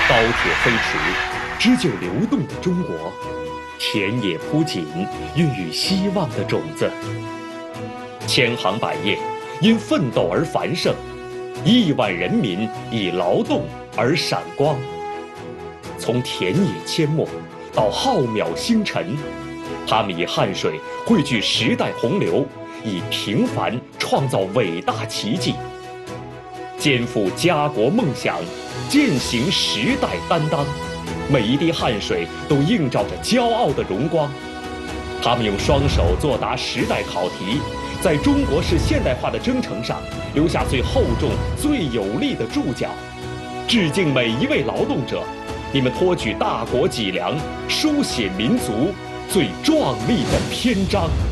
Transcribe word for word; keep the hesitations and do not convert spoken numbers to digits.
高铁飞驰，织就流动的中国；田野铺锦，孕育希望的种子。千行百业，因奋斗而繁盛；亿万人民以劳动而闪光。从田野阡陌到浩渺星辰，他们以汗水汇聚时代洪流，以平凡创造伟大奇迹。肩负家国梦想，践行时代担当，每一滴汗水都映照着骄傲的荣光。他们用双手作答时代考题，在中国式现代化的征程上留下最厚重、最有力的注脚。致敬每一位劳动者，你们托举大国脊梁，书写民族最壮丽的篇章。